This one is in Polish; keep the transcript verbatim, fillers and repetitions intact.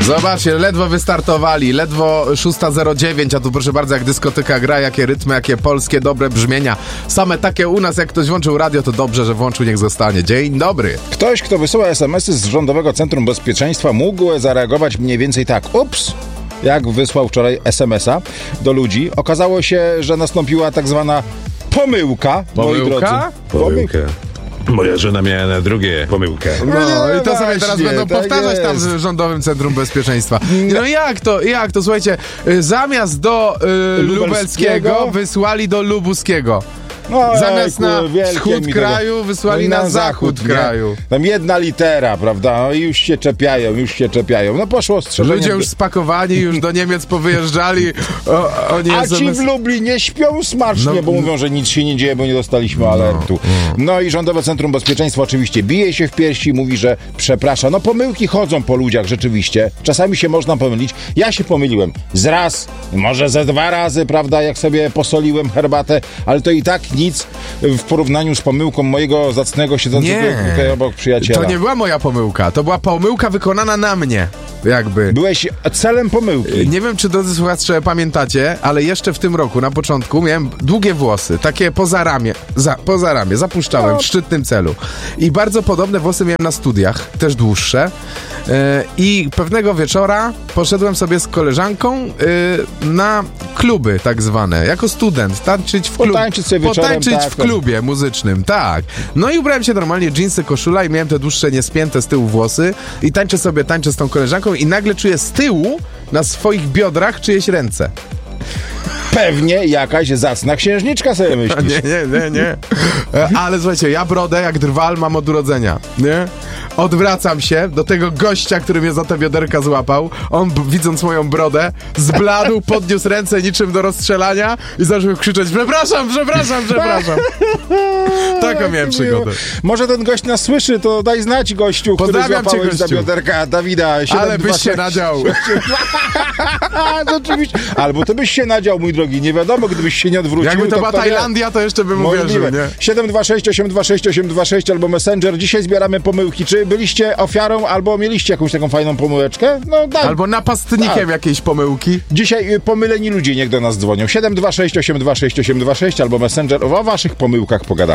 Zobaczcie, ledwo wystartowali, ledwo szósta zero dziewięć, a tu proszę bardzo, jak dyskoteka gra, jakie rytmy, jakie polskie dobre brzmienia. Same takie u nas, jak ktoś włączył radio, to dobrze, że włączył, niech zostanie. Dzień dobry. Ktoś, kto wysyła es em esy z Rządowego Centrum Bezpieczeństwa, mógł zareagować mniej więcej tak. Ups! Jak wysłał wczoraj es em esa do ludzi. Okazało się, że nastąpiła tak zwana pomyłka, moi drodzy. Pomyłka? Pomyłkę. Moja żona miała na drugie pomyłkę. No, No i to sobie właśnie, teraz będą tak powtarzać tam jest. w Rządowym Centrum Bezpieczeństwa. No jak to, jak to, słuchajcie, y, zamiast do y, Lubelskiego lubelskiego wysłali do lubuskiego. No, Zamiast na wielkie wschód mi kraju tego. wysłali No i na zachód nie? kraju. Tam jedna litera, prawda? No i już się czepiają, już się czepiają. No poszło strzeżenie. Ludzie już spakowani, już do Niemiec powyjeżdżali. O, oni A es em ci es... w Lublinie śpią smacznie, No, bo mówią, że nic się nie dzieje, bo nie dostaliśmy alertu. No i Rządowe Centrum Bezpieczeństwa oczywiście bije się w piersi, mówi, że przeprasza. No pomyłki chodzą po ludziach rzeczywiście. Czasami się można pomylić. Ja się pomyliłem z raz, może ze dwa razy, prawda, jak sobie posoliłem herbatę, ale to i tak nic w porównaniu z pomyłką mojego zacnego, siedzącego Nie. tutaj obok przyjaciela. To nie była moja pomyłka, to była pomyłka wykonana na mnie, jakby. Byłeś celem pomyłki. Nie wiem, czy drodzy słuchacze pamiętacie, ale jeszcze w tym roku, na początku, miałem długie włosy, takie poza ramię, za, poza ramię, zapuszczałem No. w szczytnym celu. I bardzo podobne włosy miałem na studiach, też dłuższe. Yy, I pewnego wieczora poszedłem sobie z koleżanką yy, na kluby tak zwane, jako student, tańczyć w klubie. Potańczyć sobie wieczorem, Potańczyć tak, w tak. klubie muzycznym, tak. No i ubrałem się normalnie, dżinsy, koszula i miałem te dłuższe, niespięte z tyłu włosy i tańczę sobie, tańczę z tą koleżanką i nagle czuję z tyłu na swoich biodrach czyjeś ręce. Pewnie jakaś zacna księżniczka sobie myślisz. Nie, nie, nie, nie. E, Ale słuchajcie, ja brodę jak drwal mam od urodzenia, nie? Odwracam się do tego gościa, który mnie za te bioderka złapał. On, b- widząc moją brodę, zbladł, podniósł ręce niczym do rozstrzelania i zaczął krzyczeć: przepraszam, przepraszam, przepraszam. Taką miałem przygodę. Może ten gość nas słyszy, to daj znać gościu, który Pozdrawiam cię, złapałeś za gościu. bioderka Dawida. siedem, Ale dwa, byś się sześć. nadział. Rzeczywiście. Albo ty byś się nadział, mój drogi. Nie wiadomo, gdybyś się nie odwrócił. Jakby to była kto wie. Tajlandia, to jeszcze bym uwierzył, Możliwe. nie? siedem dwa sześć osiem dwa sześć osiem dwa sześć albo Messenger. Dzisiaj zbieramy pomyłki. Czy byliście ofiarą albo mieliście jakąś taką fajną pomyłeczkę? No daj. Albo napastnikiem Tak. jakiejś pomyłki. Dzisiaj y, pomyleni ludzie niech do nas dzwonią. siedem dwa sześć osiem dwa sześć osiem dwa sześć albo Messenger. O waszych pomyłkach pogadamy.